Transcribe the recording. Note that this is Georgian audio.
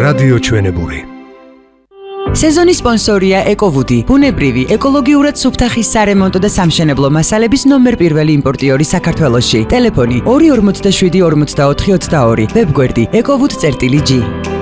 რადიო ჩვენებური. სეზონის სპონსორია ეკოვუდი, ბუნებრივი, ეკოლოგიურად სუფთა ხის სარემონტო და სამშენებლო მასალების ნომერ პირველი იმპორტიორი საქართველოში. ტელეფონი 247 44 22, ვებგვერდი ecowood.gr